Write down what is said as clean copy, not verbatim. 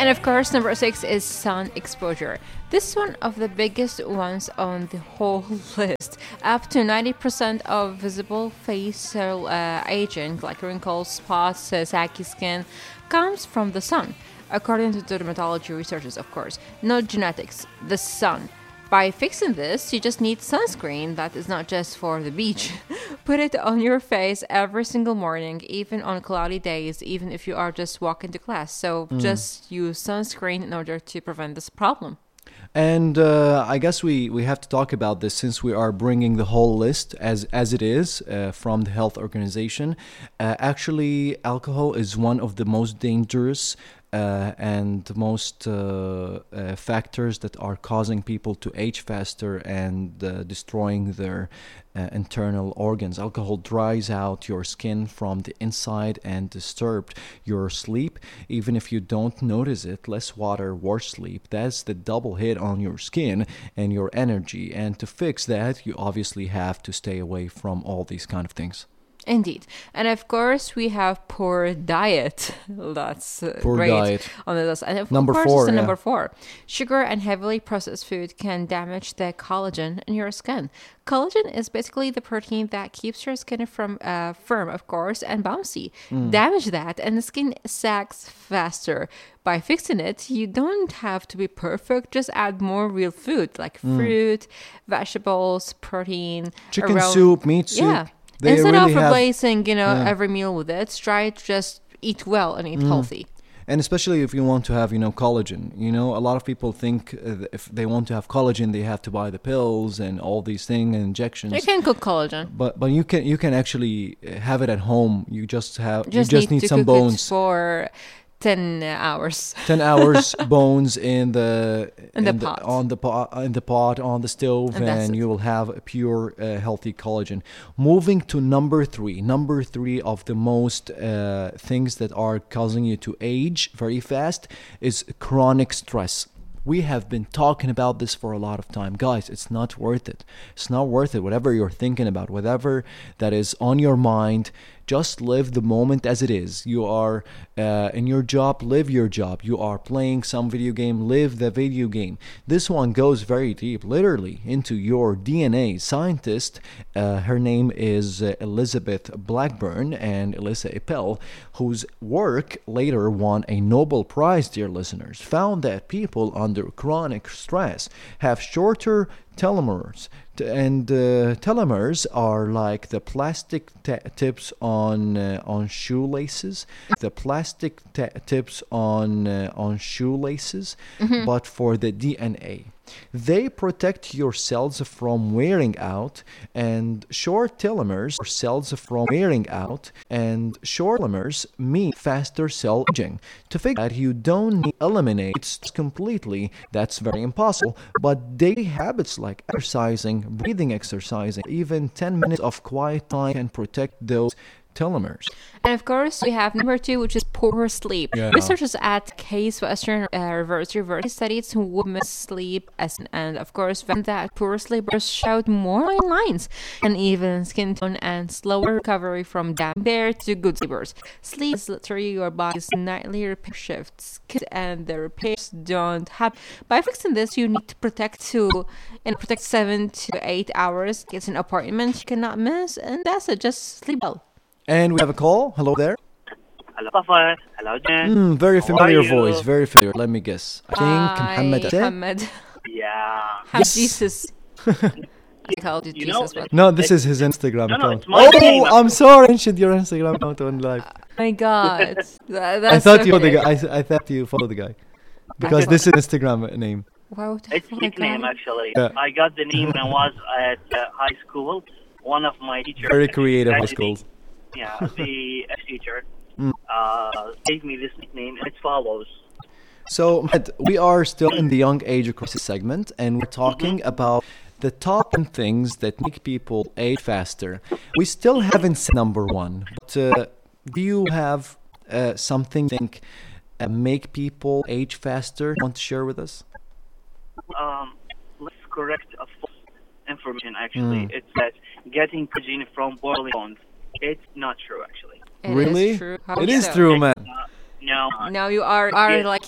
And of course, number 6 is sun exposure. This is one of the biggest ones on the whole list. Up to 90% of visible facial aging, like wrinkles, spots, saggy skin, comes from the sun. According to dermatology researchers, of course, not genetics, the sun. By fixing this, you just need sunscreen that is not just for the beach. Put it on your face every single morning, even on cloudy days, even if you are just walking to class. So just use sunscreen in order to prevent this problem. And I guess we have to talk about this since we are bringing the whole list as it is from the health organization. Actually, alcohol is one of the most dangerous and most factors that are causing people to age faster and destroying their internal organs. Alcohol dries out your skin from the inside and disturbs your sleep. Even if you don't notice it, less water, worse sleep. That's the double hit on your skin and your energy. And to fix that, you obviously have to stay away from all these kind of things. Indeed. And of course, we have poor diet. That's Poor great diet. on the list. And of Number course, four, it's the yeah. number 4. Sugar and heavily processed food can damage the collagen in your skin. Collagen is basically the protein that keeps your skin from firm, of course, and bouncy. Damage that, and the skin sags faster. By fixing it, you don't have to be perfect. Just add more real food like fruit, vegetables, protein, Chicken around- soup, meat soup. Yeah. They Instead really of have- replacing, every meal with it, try to just eat well and eat healthy. And especially if you want to have, collagen. A lot of people think if they want to have collagen, they have to buy the pills and all these things and injections. You can cook collagen. But you can actually have it at home. You just need to some cook bones. it for 10 hours. 10 hours bones in the pot. in the pot on the stove, And that's and it. you will have a pure healthy collagen. Moving to number 3 of the most things that are causing you to age very fast is chronic stress. We have been talking about this for a lot of time. Guys, it's not worth it. It's not worth it. Whatever you're thinking about, whatever that is on your mind, just live the moment as it is. You are in your job, live your job. You are playing some video game, live the video game. This one goes very deep, literally, into your DNA. Scientist, her name is Elizabeth Blackburn and Elissa Epel, whose work later won a Nobel Prize, dear listeners, found that people under chronic stress have shorter telomeres. And telomeres are like the plastic tips on shoelaces. The plastic tips on shoelaces, but for the DNA. They protect your cells from wearing out, and short telomeres are cells from wearing out, and short telomeres mean faster cell aging. To fix that, you don't need to eliminate it completely. That's very impossible. But daily habits like exercising, breathing exercising, even 10 minutes of quiet time can protect those telomeres. And of course, we have number 2, which is poor sleep. Yeah. Researchers at Case Western University studied women's sleep, and of course, found that poor sleepers showed more fine lines, and even skin tone and slower recovery from damage compared to good sleepers. Sleep is literally your body's nightly repair shifts, and the repairs don't happen. By fixing this, you need to protect 7 to 8 hours. It's an appointment you cannot miss, and that's it. Just sleep well. And we have a call. Hello there. Hello, Safar. Hello, Jen. Very How familiar are you? voice. Very familiar. Let me guess. I think Muhammad. Muhammad. Yeah. Jesus. I called you You know, Jesus. But No, this is his Instagram No, account. it's my name. I'm sorry. I mentioned your Instagram account on live. my God. I thought you followed the guy. I thought you followed the guy because this is Instagram name. Why would I It's follow nickname, God? actually. Yeah. I got the name when I was at high school. One of my teachers... Very creative high actually- schools. Yeah, the teacher gave me this nickname. It follows. So, Matt, we are still in the young age crisis segment, and we're talking about the top 10 things that make people age faster. We still haven't said number 1, but do you have something you think make people age faster? Want to share with us? Let's correct a false information, actually. It's that getting protein from boiling bones. It's not true, actually. It Really? is true. How It is so? true, man. No. Now you are Yeah. like